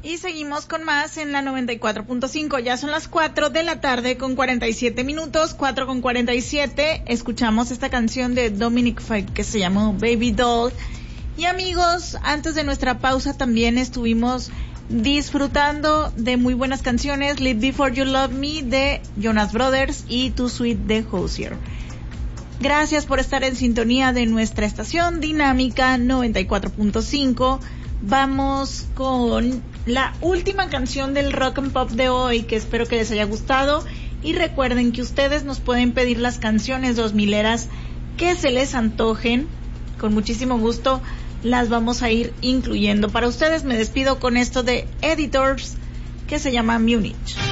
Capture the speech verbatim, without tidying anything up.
Y seguimos con más en la noventa y cuatro punto cinco. Ya son las cuatro de la tarde con cuarenta y siete minutos, cuatro con cuarenta y siete. Escuchamos esta canción de Dominic Fike que se llamó Baby Doll. Y amigos, antes de nuestra pausa también estuvimos disfrutando de muy buenas canciones. Live Before You Love Me de Jonas Brothers y Too Sweet de Hozier. Gracias por estar en sintonía de nuestra estación Dinámica noventa y cuatro punto cinco. Vamos con la última canción del Rock and Pop de hoy, que espero que les haya gustado. Y recuerden que ustedes nos pueden pedir las canciones dos mileras que se les antojen. Con muchísimo gusto las vamos a ir incluyendo para ustedes. Me despido con esto de Editors, que se llama Múnich.